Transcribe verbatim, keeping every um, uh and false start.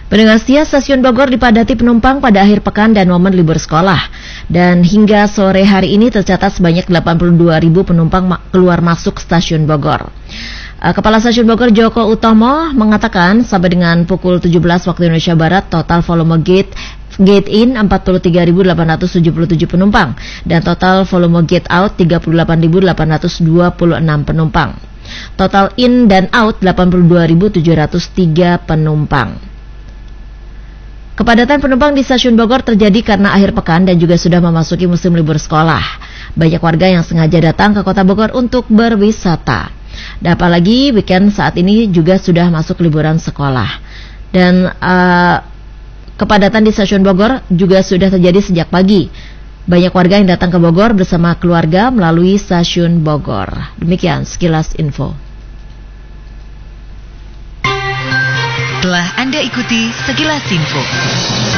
Pendengar setia, Stasiun Bogor dipadati penumpang pada akhir pekan dan momen libur sekolah. Dan hingga sore hari ini tercatat sebanyak delapan puluh dua ribu penumpang ma- keluar masuk Stasiun Bogor. Uh, Kepala Stasiun Bogor Joko Utomo mengatakan sampai dengan pukul tujuh belas waktu Indonesia Barat total volume gate gate in empat puluh tiga ribu delapan ratus tujuh puluh tujuh penumpang dan total volume gate out tiga puluh delapan ribu delapan ratus dua puluh enam penumpang. Total in dan out delapan puluh dua ribu tujuh ratus tiga penumpang. Kepadatan penumpang di Stasiun Bogor terjadi karena akhir pekan dan juga sudah memasuki musim libur sekolah. Banyak warga yang sengaja datang ke Kota Bogor untuk berwisata. Dan apalagi weekend saat ini juga sudah masuk liburan sekolah. Dan uh, kepadatan di Stasiun Bogor juga sudah terjadi sejak pagi. Banyak warga yang datang ke Bogor bersama keluarga melalui Stasiun Bogor. Demikian sekilas info. Telah Anda ikuti sekilas info.